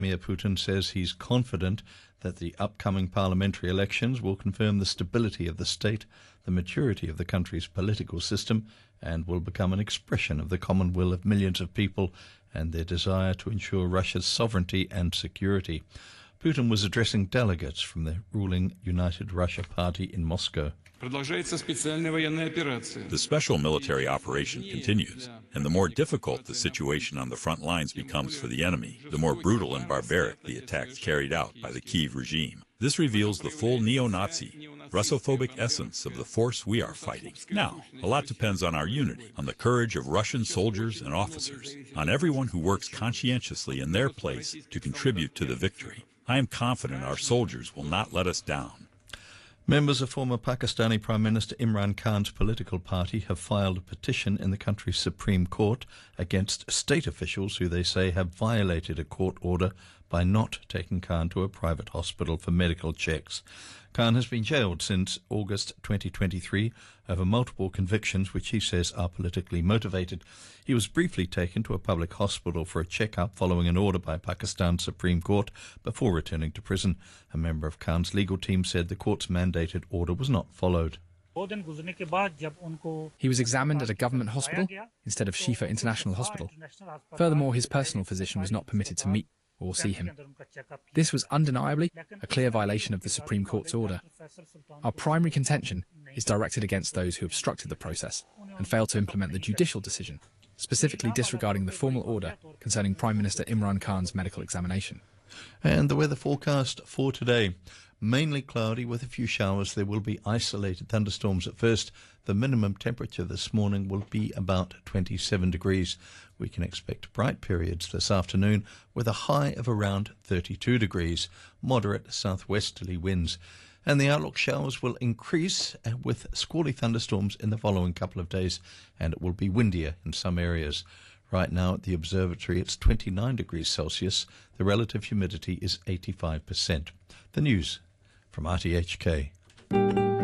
Vladimir Putin says he's confident that the upcoming parliamentary elections will confirm the stability of the state, the maturity of the country's political system, and will become an expression of the common will of millions of people and their desire to ensure Russia's sovereignty and security. Putin was addressing delegates from the ruling United Russia Party in Moscow. The special military operation continues, and the more difficult the situation on the front lines becomes for the enemy, the more brutal and barbaric the attacks carried out by the Kyiv regime. This reveals the full neo-Nazi, Russophobic essence of the force we are fighting. Now, a lot depends on our unity, on the courage of Russian soldiers and officers, on everyone who works conscientiously in their place to contribute to the victory. I am confident our soldiers will not let us down. Members of former Pakistani Prime Minister Imran Khan's political party have filed a petition in the country's Supreme Court against state officials who they say have violated a court order by not taking Khan to a private hospital for medical checks. Khan has been jailed since August 2023 over multiple convictions which he says are politically motivated. He was briefly taken to a public hospital for a checkup following an order by Pakistan's Supreme Court before returning to prison. A member of Khan's legal team said the court's mandated order was not followed. He was examined at a government hospital instead of Shifa International Hospital. Furthermore, his personal physician was not permitted to meet or see him. This was undeniably a clear violation of the Supreme Court's order. Our primary contention is directed against those who obstructed the process and failed to implement the judicial decision, specifically disregarding the formal order concerning Prime Minister Imran Khan's medical examination. And the weather forecast for today. Mainly cloudy with a few showers. There will be isolated thunderstorms at first. The minimum temperature this morning will be about 27 degrees. We can expect bright periods this afternoon with a high of around 32 degrees. Moderate southwesterly winds. And the outlook showers will increase with squally thunderstorms in the following couple of days, and it will be windier in some areas. Right now at the observatory it's 29 degrees Celsius. The relative humidity is 85%. The news from RTHK.